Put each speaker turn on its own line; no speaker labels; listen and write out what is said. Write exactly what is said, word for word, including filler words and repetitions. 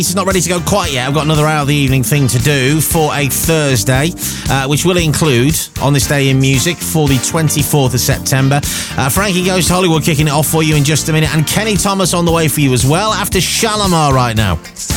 It's not ready to go quite yet. I've got another hour of the evening thing to do for a Thursday, uh, which will include On This Day in Music for the twenty-fourth of September. Uh, Frankie Goes to Hollywood kicking it off for you in just a minute, and Kenny Thomas on the way for you as well after Shalimar right now.